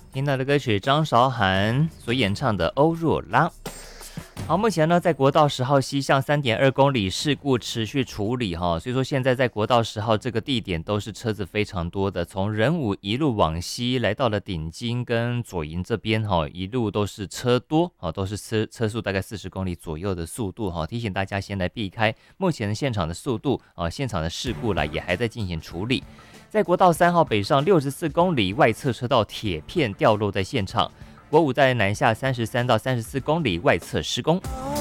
听到的歌曲张韶涵所演唱的《欧若拉》。好，目前呢，在国道10号西向3.2公里事故持续处理哈，所以说现在在国道10号这个地点都是车子非常多的，从仁武一路往西来到了鼎金跟左营这边哈，一路都是车多啊，都是车速大概40公里左右的速度哈，提醒大家先来避开目前现场的速度啊，现场的事故啦也还在进行处理。在国道3号北上64公里外侧车道铁片掉落在现场，国5在南下33到34公里外侧施工。